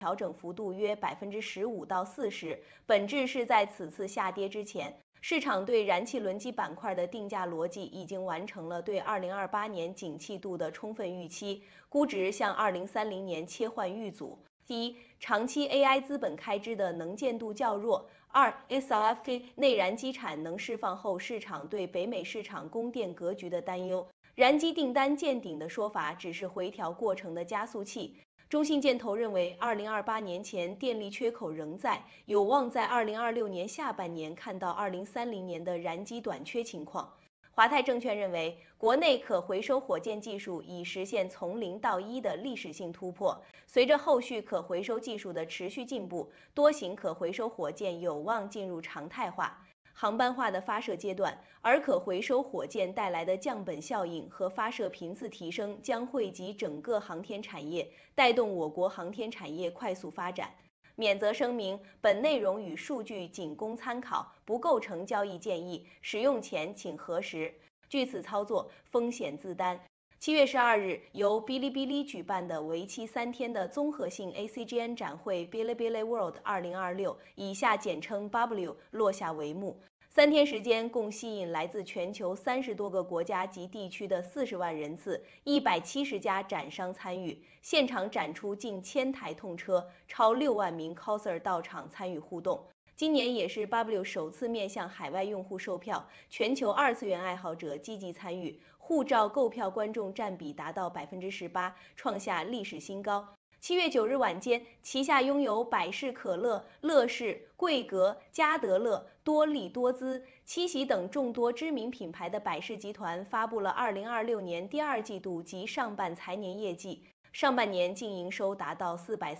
调整幅度约15%到40%，本质是在此次下跌之前，市场对燃气轮机板块的定价逻辑已经完成了对2028年景气度的充分预期，估值向2030年切换预组。第一，长期 AI 资本开支的能见度较弱；二 ，SLFK 内燃机产能释放后，市场对北美市场供电格局的担忧。燃机订单见顶的说法只是回调过程的加速器。中信建投认为，2028年前电力缺口仍在，有望在2026年下半年看到2030年的燃机短缺情况。华泰证券认为，国内可回收火箭技术已实现从0到1的历史性突破，随着后续可回收技术的持续进步，多型可回收火箭有望进入常态化。航班化的发射阶段，而可回收火箭带来的降本效应和发射频次提升将惠及整个航天产业，带动我国航天产业快速发展。免责声明：本内容与数据仅供参考，不构成交易建议，使用前请核实。据此操作，风险自担。7月12日，由哔哩哔哩举办的为期3天的综合性 ACGN 展会 Bilibili World 2026（以下简称 BW） 落下帷幕。3天时间，共吸引来自全球30多个国家及地区的40万人次，170家展商参与，现场展出近1000台痛车，超6万名 coser 到场参与互动。今年也是 BW 首次面向海外用户售票，全球2次元爱好者积极参与，护照购票观众占比达到18%，创下历史新高。7月9日晚间，旗下拥有百事可乐、乐事、桂格、嘉德乐、多力多姿、七喜等众多知名品牌的百事集团发布了2026年第2季度及上半财年业绩。上半年净营收达到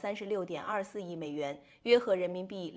436.24亿美元，约合人民币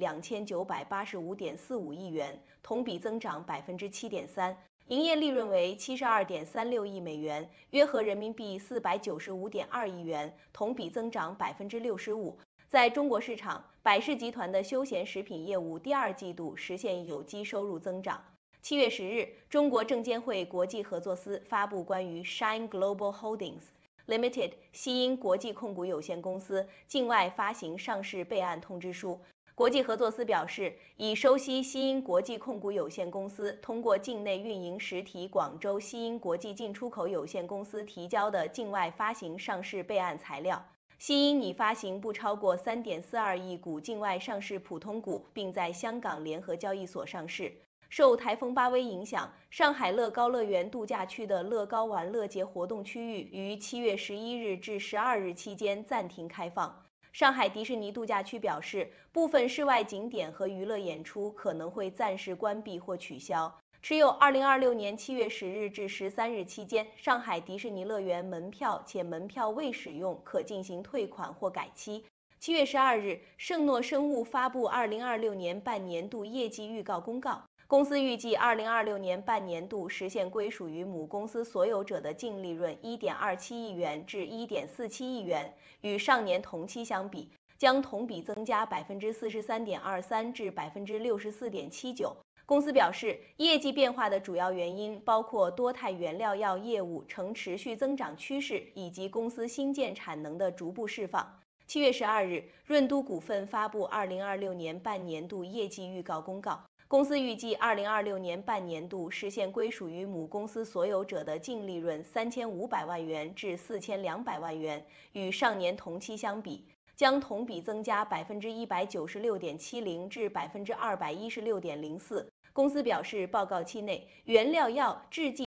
2985.45亿元，同比增长7.3%。营业利润为72.36亿美元，约合人民币495.2亿元，同比增长65%。在中国市场，百事集团的休闲食品业务第2季度实现有机收入增长。7月10日，中国证监会国际合作司发布关于 Shine Global Holdings Limited 西英国际控股有限公司境外发行上市备案通知书。国际合作司表示，已收悉西英国际控股有限公司通过境内运营实体广州西英国际进出口有限公司提交的境外发行上市备案材料。西英拟发行不超过3.42亿股境外上市普通股，并在香港联合交易所上市。受台风巴威影响，上海乐高乐园度假区的乐高玩乐节活动区域于7月11日至12日期间暂停开放。上海迪士尼度假区表示，部分室外景点和娱乐演出可能会暂时关闭或取消。持有2026年7月10日至13日期间上海迪士尼乐园门票且门票未使用，可进行退款或改期。7月12日，圣诺生物发布2026年半年度业绩预告公告。公司预计2026年半年度实现归属于母公司所有者的净利润1.27亿元至1.47亿元，与上年同期相比，将同比增加43.23%至64.79%。公司表示，业绩变化的主要原因包括多肽原料药业务呈持续增长趋势，以及公司新建产能的逐步释放。7月12日，润都股份发布2026年半年度业绩预告公告。公司预计2026年半年度实现归属于母公司所有者的净利润3500万元至4200万元，与上年同期相比，将同比增加196.70%至216.04%。公司表示，报告期内，原料药、制剂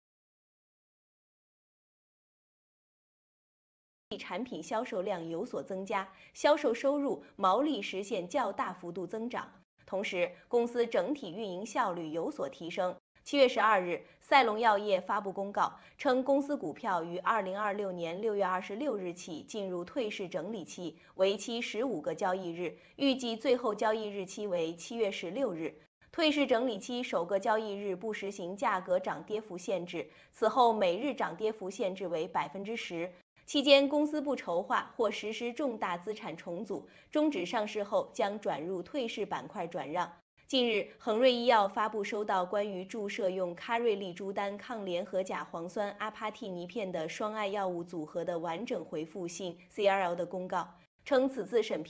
产品销售量有所增加，销售收入、毛利实现较大幅度增长。同时，公司整体运营效率有所提升。7月12日，赛隆药业发布公告称，公司股票于2026年6月26日起进入退市整理期，为期15个交易日，预计最后交易日期为7月16日。退市整理期首个交易日不实行价格涨跌幅限制，此后每日涨跌幅限制为10%。期间，公司不筹划或实施重大资产重组，终止上市后将转入退市板块转让。近日，恒瑞医药发布收到关于注射用卡瑞利珠丹抗联合甲磺酸阿帕替尼片的双肽药物组合的完整回复性 CRL 的公告。 称此次审